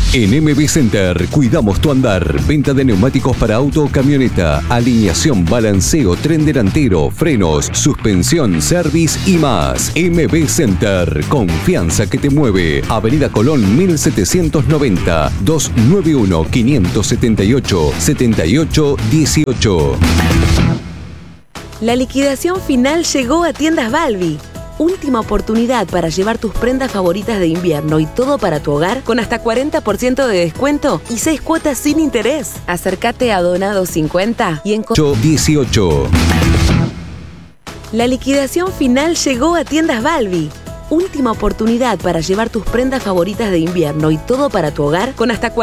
En MB Center cuidamos tu andar. Venta de neumáticos para auto o camioneta, alineación, balanceo, tren delantero, frenos, suspensión, service y más. MB Center, confianza que te mueve. Avenida Colón 1790, 291-578-7818. La liquidación final llegó a Tiendas Balbi. Última oportunidad para llevar tus prendas favoritas de invierno y todo para tu hogar con hasta 40% de descuento y 6 cuotas sin interés. Acércate a Donado 50 y 18. La liquidación final llegó a Tiendas Balbi. Última oportunidad para llevar tus prendas favoritas de invierno y todo para tu hogar con hasta